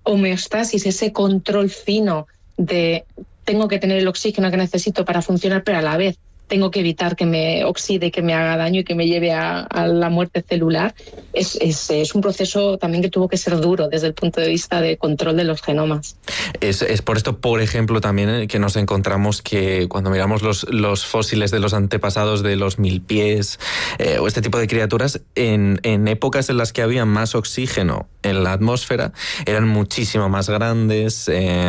homeostasis, ese control fino de tengo que tener el oxígeno que necesito para funcionar, pero a la vez tengo que evitar que me oxide, que me haga daño y que me lleve a la muerte celular, es un proceso también que tuvo que ser duro desde el punto de vista de control de los genomas. Es por esto, por ejemplo, también que nos encontramos que cuando miramos los fósiles de los antepasados de los milpies o este tipo de criaturas, en épocas en las que había más oxígeno en la atmósfera, eran muchísimo más grandes.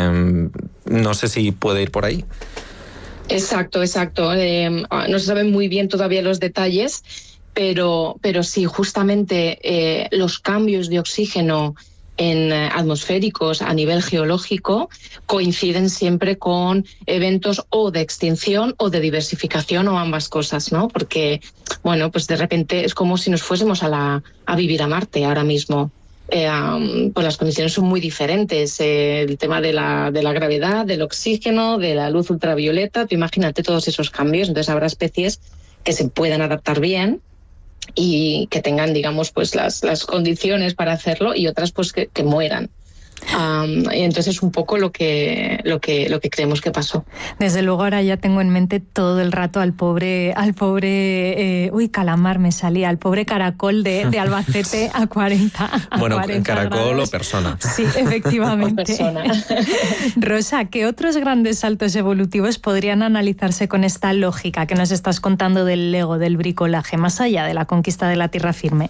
No sé si puede ir por ahí. Exacto. No se saben muy bien todavía los detalles, pero sí, justamente los cambios de oxígeno atmosféricos a nivel geológico coinciden siempre con eventos o de extinción o de diversificación o ambas cosas, ¿no? Porque, bueno, pues de repente es como si nos fuésemos a vivir a Marte ahora mismo. Pues las condiciones son muy diferentes, el tema de la gravedad, del oxígeno, de la luz ultravioleta, tú imagínate todos esos cambios. Entonces habrá especies que se puedan adaptar bien y que tengan, digamos, pues las condiciones para hacerlo, y otras pues que mueran. Y entonces es un poco lo que creemos que pasó. Desde luego ahora ya tengo en mente todo el rato al pobre calamar me salía, al pobre caracol de Albacete a 40 bueno, 40 caracol grados. O persona. Sí, efectivamente. Persona. Rosa, ¿qué otros grandes saltos evolutivos podrían analizarse con esta lógica que nos estás contando del Lego, del bricolaje, más allá de la conquista de la tierra firme?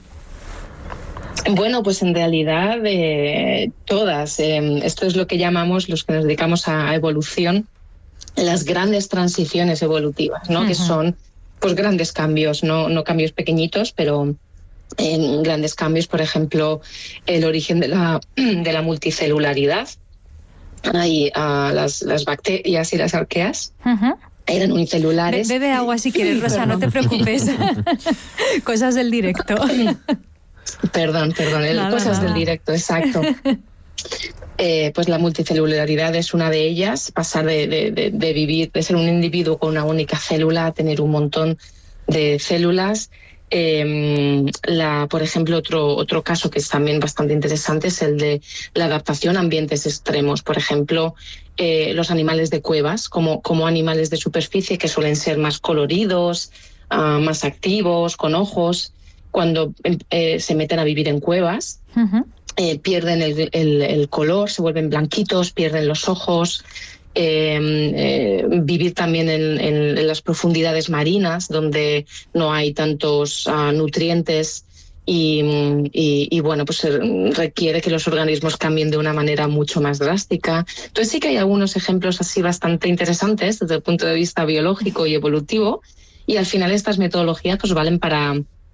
Bueno, pues en realidad todas. Esto es lo que llamamos, los que nos dedicamos a evolución, las grandes transiciones evolutivas, ¿no? Uh-huh. Que son pues grandes cambios, no cambios pequeñitos, pero grandes cambios. Por ejemplo, el origen de la multicelularidad. Hay las bacterias y las arqueas. Uh-huh. Eran unicelulares. Bebe agua si quieres, Rosa, no te preocupes. Cosas del directo. Perdón, cosas del directo, exacto. Pues la multicelularidad es una de ellas, pasar de vivir, de ser un individuo con una única célula a tener un montón de células. Por ejemplo, otro caso que es también bastante interesante es el de la adaptación a ambientes extremos. Por ejemplo, los animales de cuevas, como animales de superficie que suelen ser más coloridos, más activos, con ojos. Cuando se meten a vivir en cuevas, uh-huh. Pierden el color, se vuelven blanquitos, pierden los ojos. Vivir también en las profundidades marinas, donde no hay tantos nutrientes y bueno, pues requiere que los organismos cambien de una manera mucho más drástica. Entonces sí que hay algunos ejemplos así bastante interesantes desde el punto de vista biológico y evolutivo, y al final estas metodologías pues valen para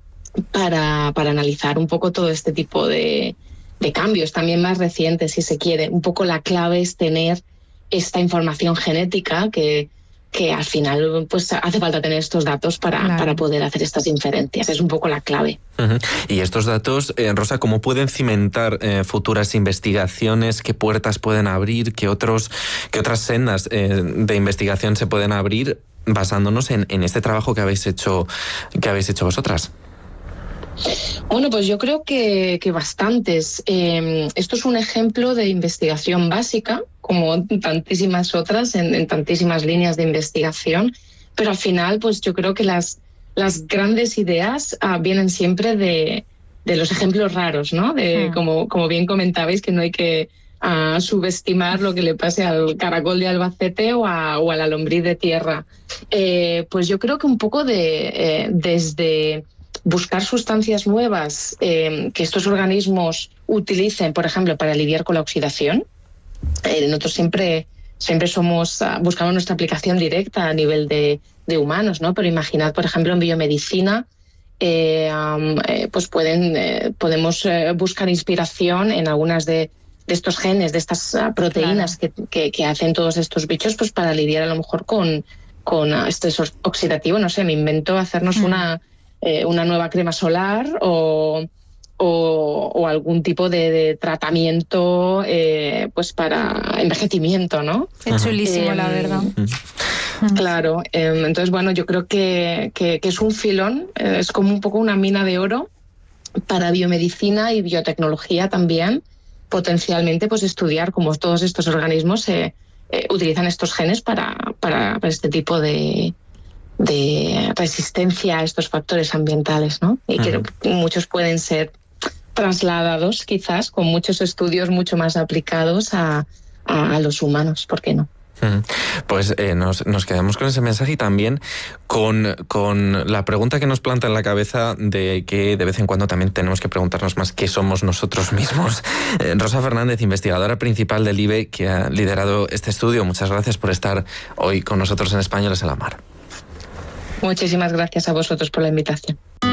analizar un poco todo este tipo de cambios, también más recientes, si se quiere. Un poco la clave es tener esta información genética que al final pues hace falta tener estos datos para poder hacer estas inferencias. Es un poco la clave. Uh-huh. Y estos datos, Rosa, ¿cómo pueden cimentar futuras investigaciones? ¿Qué puertas pueden abrir? ¿Qué otras sendas de investigación se pueden abrir basándonos en este trabajo que habéis hecho vosotras? Bueno, pues yo creo que bastantes. Esto es un ejemplo de investigación básica, como tantísimas otras, en tantísimas líneas de investigación, pero al final pues yo creo que las grandes ideas vienen siempre de los ejemplos raros, ¿no? Como bien comentabais, que no hay que subestimar lo que le pase al caracol de Albacete o a la lombriz de tierra. Pues yo creo que un poco desde buscar sustancias nuevas que estos organismos utilicen, por ejemplo, para lidiar con la oxidación. Nosotros siempre buscamos nuestra aplicación directa a nivel de humanos, ¿no? Pero imaginad, por ejemplo, en biomedicina, pues podemos buscar inspiración en algunas de estos genes, de estas proteínas que hacen todos estos bichos, pues para lidiar a lo mejor con estrés oxidativo. No sé, me invento hacernos una nueva crema solar o algún tipo de tratamiento pues para envejecimiento, ¿no? Es chulísimo, la verdad. Claro, entonces bueno, yo creo que es un filón, es como un poco una mina de oro para biomedicina y biotecnología también, potencialmente pues estudiar cómo todos estos organismos utilizan estos genes para este tipo de resistencia a estos factores ambientales, ¿no? Y que muchos pueden ser trasladados quizás con muchos estudios mucho más aplicados a los humanos, ¿por qué no? Pues nos quedamos con ese mensaje y también con la pregunta que nos planta en la cabeza de que de vez en cuando también tenemos que preguntarnos más qué somos nosotros mismos. Rosa Fernández, investigadora principal del IBE, que ha liderado este estudio. Muchas gracias por estar hoy con nosotros en Españoles en la Mar. Muchísimas gracias a vosotros por la invitación.